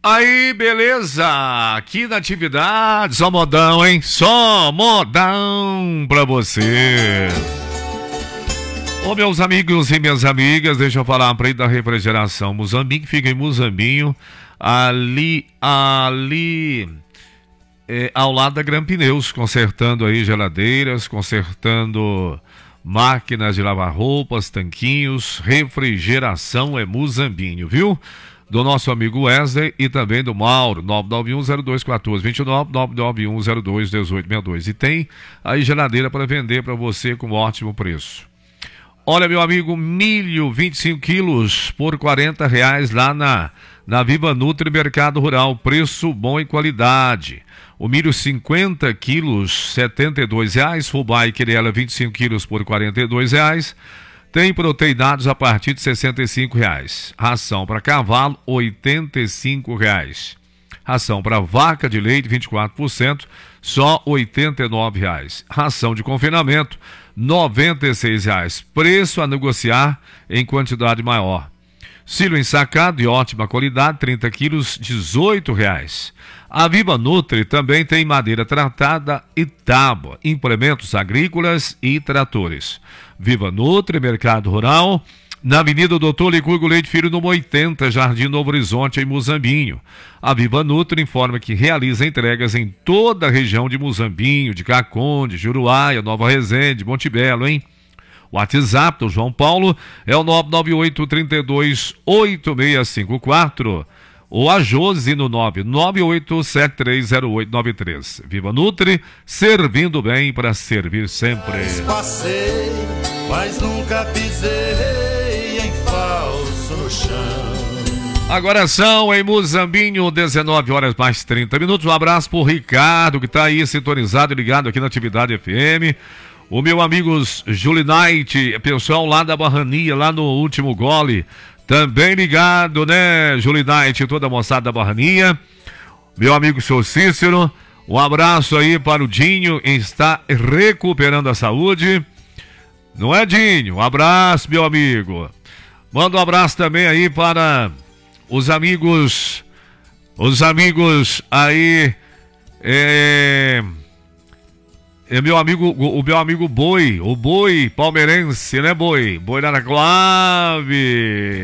Aí, beleza? Aqui na atividade, só modão, hein? Só modão pra você. Ô, meus amigos e minhas amigas, deixa eu falar pra aí da refrigeração Muzambinho, que fica em Muzambinho, ali, ao lado da Gran Pneus, consertando aí geladeiras, consertando máquinas de lavar roupas, tanquinhos, refrigeração é Muzambinho, viu? Do nosso amigo Wesley e também do Mauro, 991021429, 991021862. E tem aí geladeira para vender para você com ótimo preço. Olha, meu amigo, milho 25 quilos por R$40 lá na Viva Nutri Mercado Rural, preço bom e qualidade. O milho 50 quilos, R$72, fubá e querela 25 quilos por R$42. Tem proteinados a partir de R$65. Ração para cavalo, R$85. Ração para vaca de leite, 24%, só R$89. Ração de confinamento, R$96. Preço a negociar em quantidade maior. Silo ensacado de ótima qualidade, 30 quilos, R$18. A Viva Nutri também tem madeira tratada e tábua, implementos agrícolas e tratores. Viva Nutri, Mercado Rural, na Avenida Doutor Licurgo Leite Filho, número 80, Jardim Novo Horizonte, em Muzambinho. A Viva Nutri informa que realiza entregas em toda a região de Muzambinho, de Caconde, Juruáia, Nova Resende, Monte Belo, hein? O WhatsApp do João Paulo é o 998-328654 ou a Josi no 998730893. Viva Nutri, servindo bem para servir sempre. Passei, mas nunca pisei em falso chão. Agora são em Muzambinho, 19 horas mais 30 minutos. Um abraço pro Ricardo, que tá aí sintonizado e ligado aqui na Atividade FM. O meu amigo Julinite, pessoal lá da Barrania, lá no último gole, também ligado, né, Julinite, toda a moçada da Barrania. Meu amigo Sr. Cícero, um abraço aí para o Dinho, que está recuperando a saúde. Não é, Dinho? Um abraço, meu amigo. Manda um abraço também aí para os amigos aí, o meu amigo Boi, o Boi palmeirense, né, Boi? Boi lá na Clave.